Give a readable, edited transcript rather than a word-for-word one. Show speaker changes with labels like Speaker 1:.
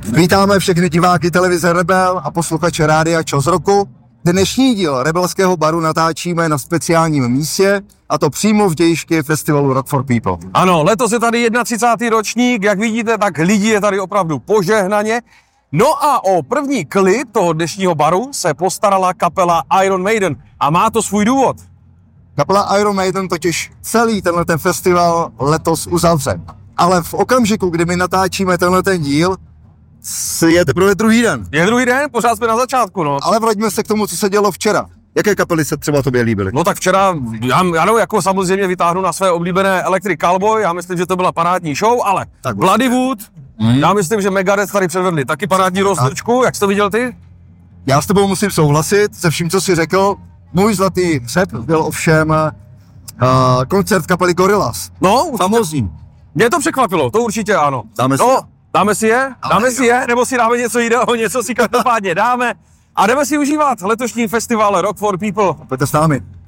Speaker 1: Vítáme všechny diváky televize Rebel a posluchače rádia Čos roku. Dnešní díl Rebelského baru natáčíme na speciálním místě, a to přímo v dějišti festivalu Rock for People.
Speaker 2: Ano, letos je tady 31. ročník, jak vidíte, tak lidí je tady opravdu požehnaně. No a o první klip toho dnešního baru se postarala kapela Iron Maiden a má to svůj důvod.
Speaker 1: Kapela Iron Maiden totiž celý tenhle festival letos uzavře. Ale v okamžiku, kdy my natáčíme tenhle díl, je teprve druhý den.
Speaker 2: Je druhý den, pořád jsme na začátku, no.
Speaker 1: Ale vraťme se k tomu, co se dělo včera. Jaké kapely se třeba tobě líbily?
Speaker 2: No tak včera, já jako samozřejmě vytáhnu na své oblíbené Electric Callboy, já myslím, že to byla parádní show, ale tak Bloodywood, já myslím, že Megadeth tady předvedli taky parádní rozlučku, jak jsi to viděl ty?
Speaker 1: Já s tebou musím souhlasit se vším, co jsi řekl. Můj zlatý hřeb byl ovšem koncert kapely Gorillaz.
Speaker 2: No,
Speaker 1: famózní.
Speaker 2: Mě to překvapilo, to určitě ano.
Speaker 1: Dáme si
Speaker 2: no, dáme si je? Dáme si je, nebo si dáme něco jiného, něco si každopádně dáme. A jdeme si užívat letošní festival Rock for People.
Speaker 1: Pojďte s námi.